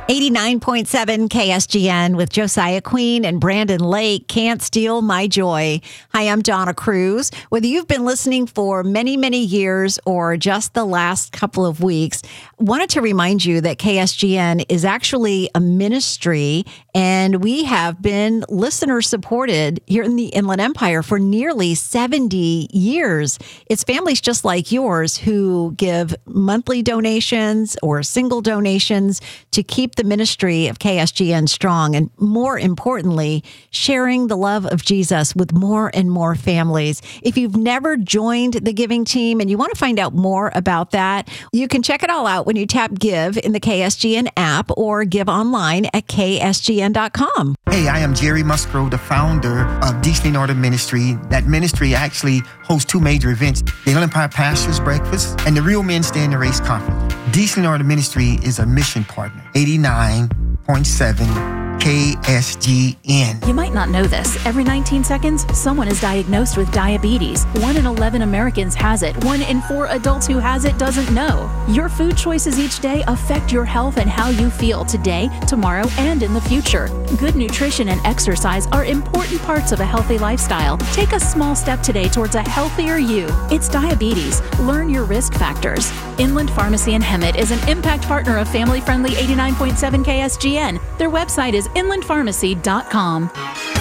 89.7 KSGN with Josiah Queen and Brandon Lake. Can't steal my joy. Hi, I'm Donna Cruz. Whether you've been listening for many, many years or just the last couple of weeks, wanted to remind you that KSGN is actually a ministry, and we have been listener supported here in the Inland Empire for nearly 70 years. It's families just like yours who give monthly donations or single donations to keep the ministry of KSGN strong, and more importantly, sharing the love of Jesus with more and more families. If you've never joined the giving team and you want to find out more about that, you can check it all out when you tap Give in the KSGN app or give online at ksgn.com. Hey, I am Jerry Musgrove, the founder of Decently Ordered Ministry. That ministry actually hosts two major events, the Inland Empire Pastors Breakfast and the Real Men Stay in the Race Conference. Decently Ordered Ministry is a mission partner. 89.7 KSGN. You might not know this. Every 19 seconds, someone is diagnosed with diabetes. 1 in 11 Americans has it. 1 in 4 adults who has it doesn't know. Your food choices each day affect your health and how you feel today, tomorrow, and in the future. Good nutrition and exercise are important parts of a healthy lifestyle. Take a small step today towards a healthier you. It's diabetes. Learn your risk factors. Inland Pharmacy in Hemet is an impact partner of family-friendly 89.7 KSGN. Their website is inlandpharmacy.com.